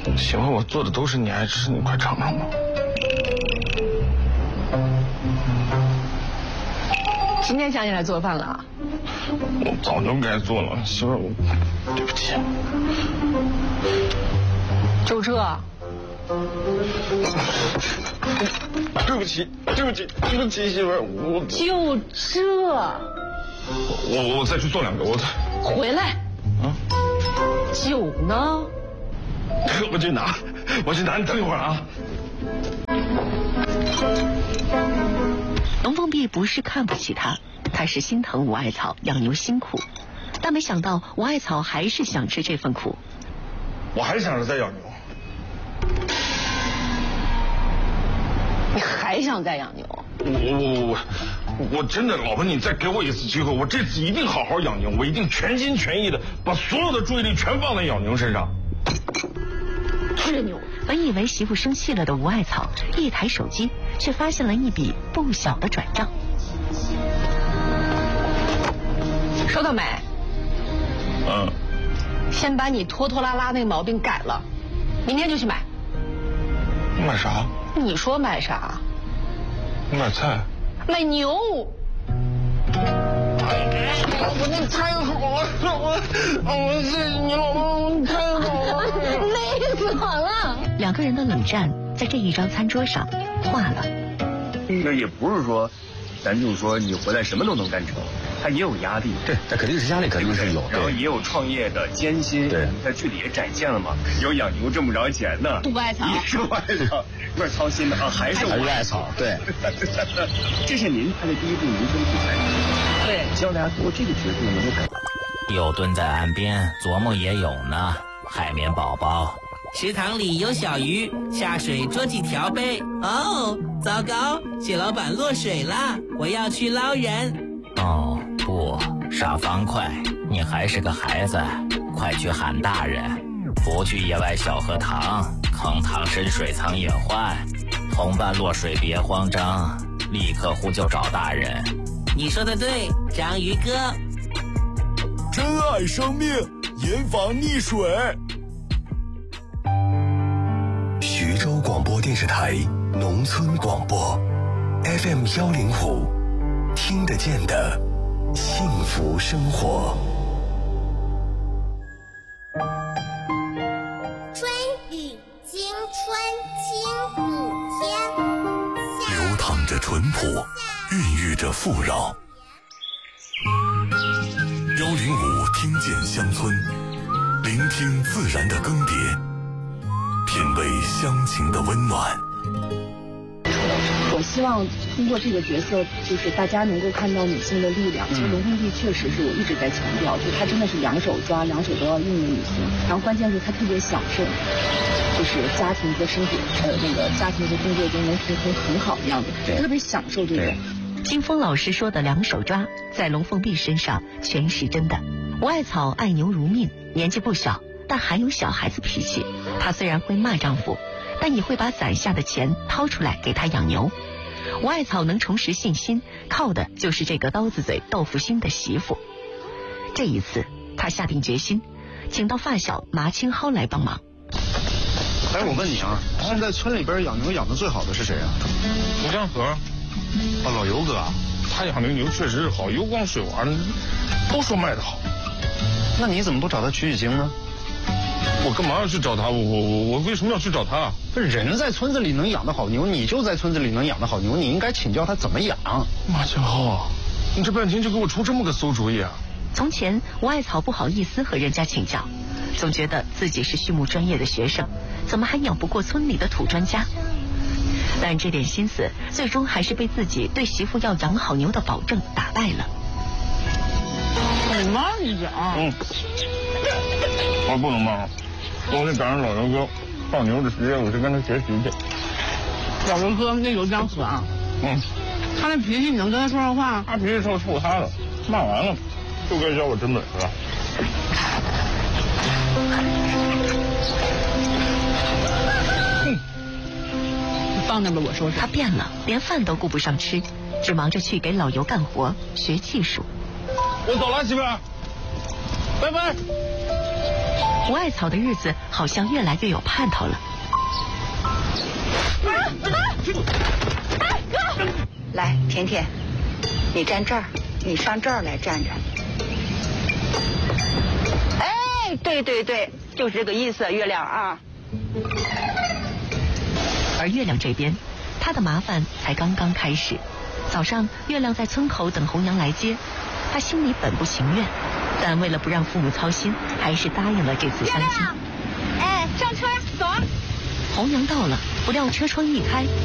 媳妇，我做的都是你爱吃，你快尝尝吧。 今天想起来做饭了啊？ 我早就该做了，媳妇，我对不起。 就这？ 对不起，媳妇，我就这。 我再去做2个， 回来。 啊？ 酒呢？ 我去拿，你等一会儿啊。 龙凤璧不是看不起他，他是心疼吴艾草养牛辛苦，但没想到吴艾草还是想吃这份苦。 我还想着再养牛。 你还想再养牛？ 我真的，老婆，你再给我一次机会，我这次一定好好养牛，我一定全心全意的把所有的注意力全放在养牛身上。 治牛。 本以为媳妇生气了的吴艾草，一抬手机却发现了一笔不小的转账。 收到没？先把你拖拖拉拉那个毛病改了，明天就去买。 买啥？ 你说买啥？ 买菜。 买牛。 我那太好了，我谢谢你，老婆，太好了， 累死我了。 2个人的冷战在这一张餐桌上化了。 那也不是说，咱就说你回来什么都能干成，他也有压力。 对，那肯定是压力，肯定是有。 然后也有创业的艰辛。 对， 在剧里也展现了嘛，有养牛挣不着钱呢。 吴艾草。 也是吴艾草，有点操心的啊，还是吴艾草。对。 这是您拍的第1部民生题材。 对。 希望大家通过这个角色能够感。 又蹲在岸边琢磨也有呢，海绵宝宝。 池塘里有小鱼，下水捉几条呗。哦，糟糕，蟹老板落水了，我要去捞人。 哦不，傻方块，你还是个孩子，快去喊大人，不去野外小荷塘，坑塘深水藏隐患，同伴落水别慌张，立刻呼救找大人。 你说的对，章鱼哥。 珍爱生命，严防溺水。 徐州广播电视台农村广播 FM 105，听得见的幸福生活。 春雨惊春清谷天， 流淌着淳朴，孕育着富饶。105听见乡村，聆听自然的更迭，品味乡情的温暖。 我希望通过这个角色，就是大家能够看到女性的力量。其实龙凤璧确实是我一直在强调，就她真的是2手抓，2手都要用的女性。然后关键是她特别享受，就是家庭和生活那个家庭和工作中能平衡很好的样子，特别享受这种。 金峰老师说的2手抓，在龙凤璧身上全是真的。吴艾草爱牛如命，年纪不小，但还有小孩子脾气。她虽然会骂丈夫，但也会把攒下的钱掏出来给他养牛。吴艾草能重拾信心，靠的就是这个刀子嘴豆腐心的媳妇。这一次，她下定决心，请到发小麻青蒿来帮忙。 哎，我问你啊，现在村里边养牛养的最好的是谁啊？ 吴江河。 老尤哥， 他养的牛确实是好，油光水滑的，都说卖的好。 那你怎么不找他取经呢？ 我干嘛要去找他？我为什么要去找他？ 不是人在村子里能养得好牛，你就在村子里能养得好牛，你应该请教他怎么养。 马青蒿啊，你这半天就给我出这么个馊主意啊！ 从前吴艾草不好意思和人家请教，总觉得自己是畜牧专业的学生，怎么还养不过村里的土专家？但这点心思最终还是被自己对媳妇要养好牛的保证打败了。 你慢一点。 我不能慢，我得赶上老刘哥放牛的时间，我去跟他学习去。 老刘哥那油浆死啊！他那脾气，你能跟他说上话？ 他脾气臭他的，骂完了就该教我真本事了。 放那吧，我收拾。 他变了，连饭都顾不上吃，只忙着去给老尤干活学技术。 我走了，媳妇儿，拜拜。 胡艾草的日子好像越来越有盼头了。 来，甜甜，你站这儿，你上这儿来站站。哎，对对对，就是这个意思，月亮啊。 而月亮这边，他的麻烦才刚刚开始。早上，月亮在村口等红娘来接，他心里本不情愿，但为了不让父母操心，还是答应了这次相亲。 哎，上车走。 红娘到了，不料车窗一开。